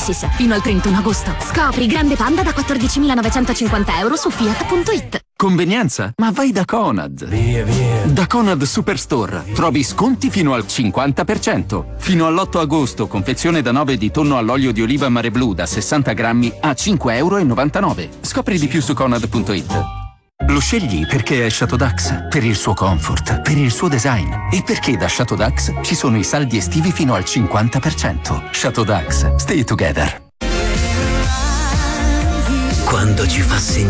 Services fino al 31 agosto. Scopri Grande Panda da 14.950 euro su Fiat.it. Convenienza? Ma vai da Conad. Via. Da Conad Superstore trovi sconti fino al 50%. Fino all'8 agosto, confezione da 9 di tonno all'olio di oliva Mare Blu da 60 grammi a 5,99 euro. Scopri di più su Conad.it. Lo scegli perché è Chateau Dax, per il suo comfort, per il suo design e perché da Chateau Dax ci sono i saldi estivi fino al 50%. Chateau Dax, stay together. Quando ci fa sentire